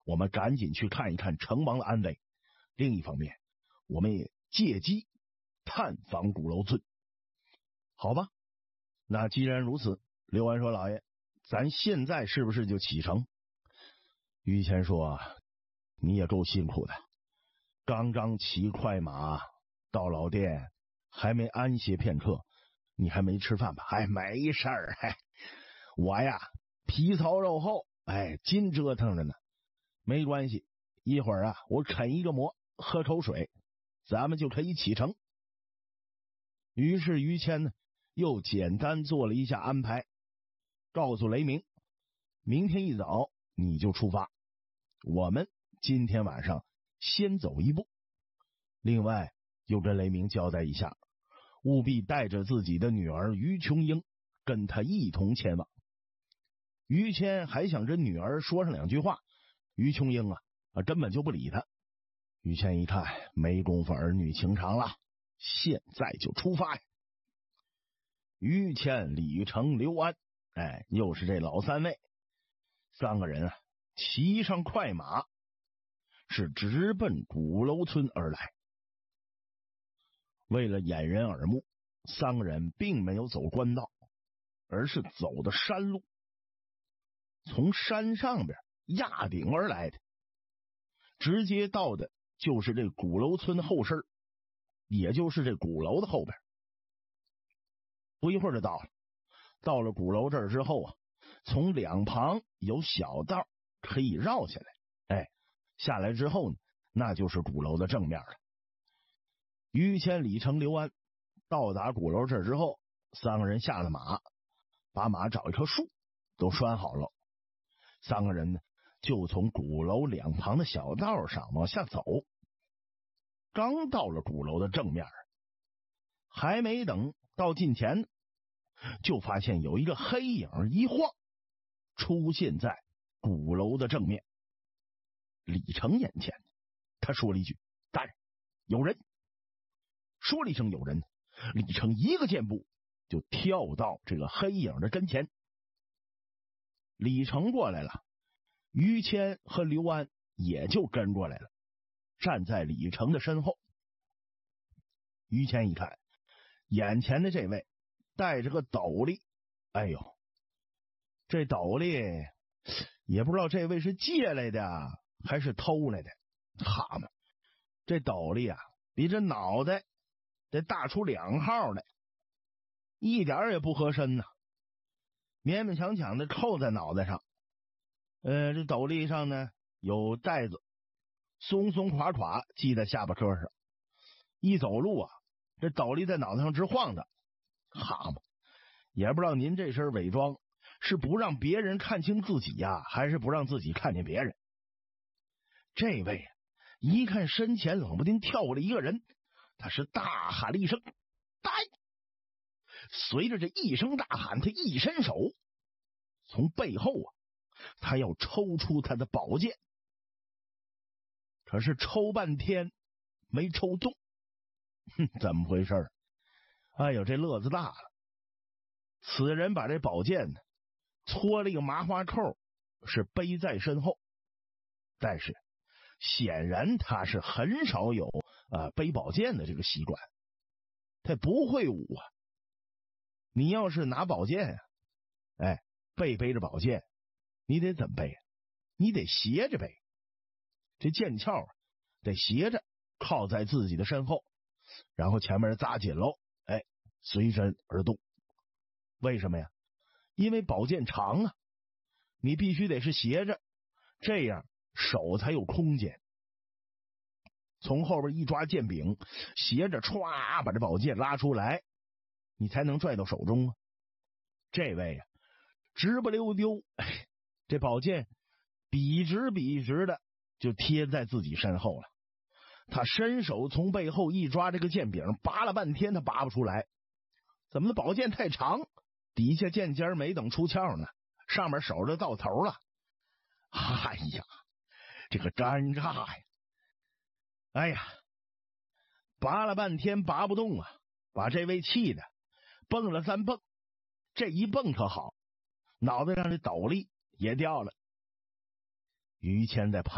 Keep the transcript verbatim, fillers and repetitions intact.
我们赶紧去看一看成王的安危；另一方面，我们也借机探访鼓楼村。好吧，那既然如此，刘安说：“老爷，咱现在是不是就启程？”于谦说：“你也够辛苦的，刚刚骑快马到老店，还没安歇片刻，你还没吃饭吧？哎，没事儿，哎，我呀皮糙肉厚，哎，筋折腾着呢，没关系。一会儿啊，我啃一个馍，喝口水，咱们就可以启程。”于是于谦呢，又简单做了一下安排，告诉雷鸣：“明天一早你就出发，我们今天晚上先走一步。另外，又跟雷鸣交代一下，务必带着自己的女儿于琼英跟他一同前往。”于谦还想跟女儿说上两句话，于琼英啊啊根本就不理他。于谦一看没工夫儿女情长了，现在就出发呀！于谦、李成、刘安，哎，又是这老三位，三个人啊，骑上快马，是直奔鼓楼村而来。为了掩人耳目，三个人并没有走官道，而是走的山路，从山上边压顶而来的，直接到的就是这鼓楼村后身，也就是这鼓楼的后边。不一会儿就到了，到了鼓楼这儿之后啊，从两旁有小道可以绕下来，哎，下来之后呢，那就是鼓楼的正面了。于谦、李成、刘安到达鼓楼这儿之后，三个人下了马，把马找一棵树都拴好了。三个人呢，就从鼓楼两旁的小道上往下走。刚到了鼓楼的正面，还没等到近前，就发现有一个黑影一晃，出现在鼓楼的正面。李成眼前，他说了一句：“大人，有人。”说了一声“有人”，李成一个箭步就跳到这个黑影的跟前。李成过来了，于谦和刘安也就跟过来了，站在李成的身后。于谦一看，眼前的这位戴着个斗笠，哎呦，这斗笠也不知道这位是借来的还是偷来的。哈嘛，这斗笠啊，比这脑袋得大出两号来，一点也不合身呐、啊，勉勉强强的扣在脑袋上。呃，这斗笠上呢有带子，松松垮垮系在下巴颏上。一走路啊，这斗笠在脑袋上直晃的。哈嘛，也不知道您这身伪装是不让别人看清自己呀、啊，还是不让自己看见别人。这位啊，一看身前冷不丁跳过来一个人，他是大喊了一声“呆”，随着这一声大喊，他一伸手，从背后啊，他要抽出他的宝剑，可是抽半天没抽动。哼，怎么回事？哎呦，这乐子大了！此人把这宝剑呢搓了一个麻花扣，是背在身后，但是显然他是很少有呃背宝剑的这个习惯，他不会武啊。你要是拿宝剑啊，哎，背背着宝剑，你得怎么背啊？你得斜着背，这剑鞘啊得斜着靠在自己的身后，然后前面扎紧喽，哎，随身而动。为什么呀？因为宝剑长啊，你必须得是斜着，这样手才有空间。从后边一抓剑柄，斜着歘把这宝剑拉出来，你才能拽到手中啊。这位啊，直不溜丢，哎，这宝剑笔直笔直的就贴在自己身后了。他伸手从背后一抓这个剑柄，拔了半天他拔不出来。怎么的？宝剑太长，底下剑尖没等出鞘呢，上面手就到头了。哎呀，这个尴尬呀！哎呀，拔了半天拔不动啊，把这位气的蹦了三蹦。这一蹦可好，脑袋上的斗笠也掉了。于谦在旁